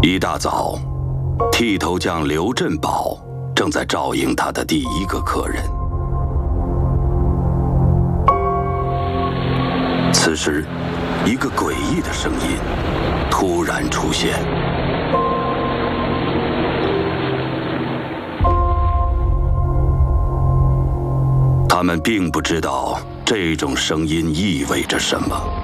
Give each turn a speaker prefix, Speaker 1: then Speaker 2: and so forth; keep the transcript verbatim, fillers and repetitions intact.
Speaker 1: 一大早，剃头匠刘振宝正在照应他的第一个客人。此时，一个诡异的声音突然出现。他们并不知道这种声音意味着什么。